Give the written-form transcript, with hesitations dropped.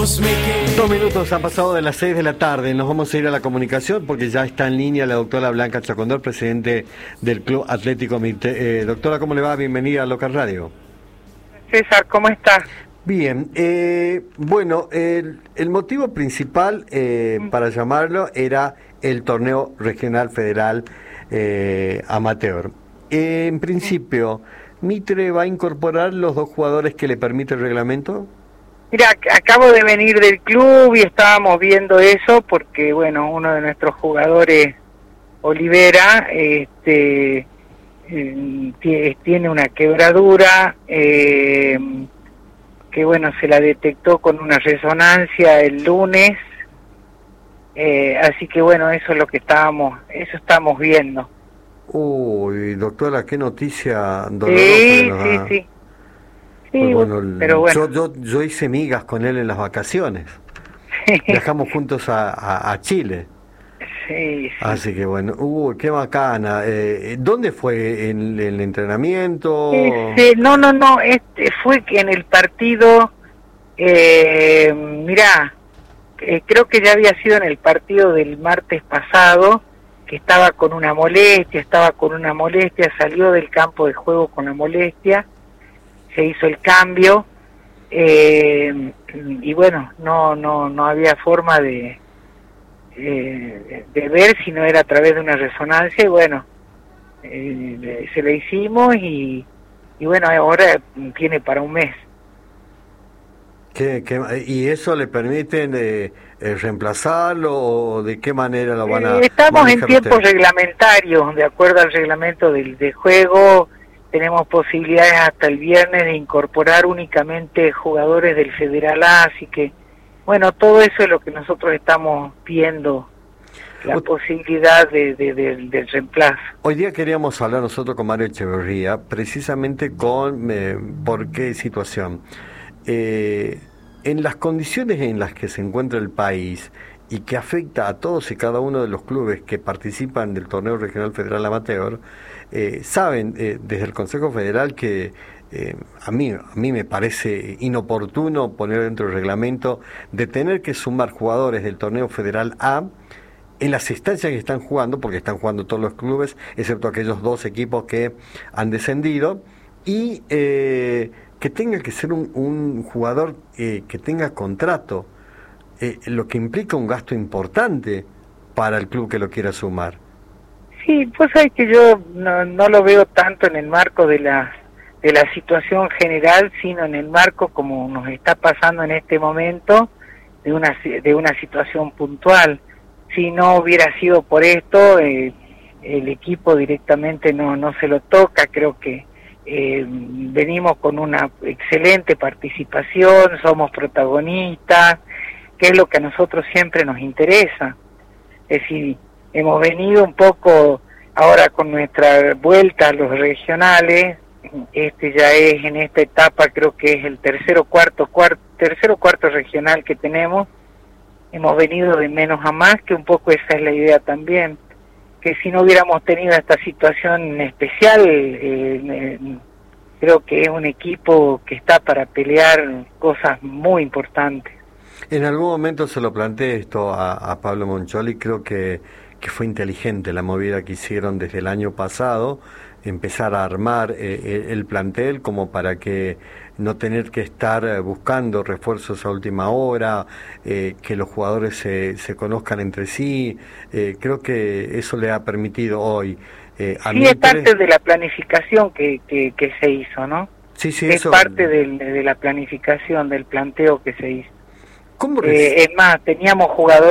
2 minutos han pasado de las 6 de la tarde. Nos vamos a ir a la comunicación porque ya está en línea la doctora Blanca Chacondor, presidente del Club Atlético Mitre. Doctora, ¿cómo le va? Bienvenida a Local Radio. César, ¿cómo estás? Bien, bueno, el motivo principal para llamarlo era el torneo regional federal amateur. En principio, ¿Mitre va a incorporar los 2 jugadores que le permite el reglamento? Mira, acabo de venir del club y estábamos viendo eso porque, bueno, uno de nuestros jugadores, Olivera, tiene una quebradura que, bueno, se la detectó con una resonancia el lunes, así que, bueno, eso es lo que estamos viendo. Uy, doctora, qué noticia dolorosa. Sí. Sí, bueno, pero bueno. Yo hice migas con él en las vacaciones. Viajamos juntos a Chile. Sí. Así que bueno, qué bacana. ¿Dónde fue el entrenamiento? No, fue que en el partido, mirá, creo que ya había sido en el partido del martes pasado, que estaba con una molestia, salió del campo de juego con la molestia, se hizo el cambio, y bueno, no había forma de ver si no era a través de una resonancia, y bueno, se le hicimos y bueno, ahora tiene para un mes. ¿Y eso le permiten reemplazarlo o de qué manera lo van a estamos en tiempos reglamentarios, de acuerdo al reglamento de juego. Tenemos posibilidades hasta el viernes de incorporar únicamente jugadores del Federal A, así que, bueno, todo eso es lo que nosotros estamos viendo, la posibilidad del reemplazo. Hoy día queríamos hablar nosotros con Mario Echeverría, precisamente ¿por qué situación? En las condiciones en las que se encuentra el país y que afecta a todos y cada uno de los clubes que participan del torneo regional federal amateur, saben desde el Consejo Federal que a mí me parece inoportuno poner dentro del reglamento de tener que sumar jugadores del torneo federal A en las instancias que están jugando, porque están jugando todos los clubes, excepto aquellos 2 equipos que han descendido, y que tenga que ser un jugador que tenga contrato, lo que implica un gasto importante para el club que lo quiera sumar. Sí, pues es que yo no lo veo tanto en el marco de la situación general, sino en el marco como nos está pasando en este momento de una situación puntual. Si no hubiera sido por esto, el equipo directamente no se lo toca. Creo que venimos con una excelente participación, somos protagonistas, que es lo que a nosotros siempre nos interesa. Es decir, hemos venido un poco ahora con nuestra vuelta a los regionales, ya es en esta etapa, creo que es el tercero o cuarto regional que tenemos. Hemos venido de menos a más, que un poco esa es la idea también, que si no hubiéramos tenido esta situación especial, creo que es un equipo que está para pelear cosas muy importantes. En algún momento se lo planteé esto a Pablo Moncholi, creo que fue inteligente la movida que hicieron desde el año pasado, empezar a armar el plantel como para que no tener que estar buscando refuerzos a última hora, que los jugadores se conozcan entre sí. Creo que eso le ha permitido hoy sí, es parte de la planificación que se hizo, ¿no? Sí, es eso parte de la planificación, del planteo que se hizo. ¿Cómo es más, teníamos jugadores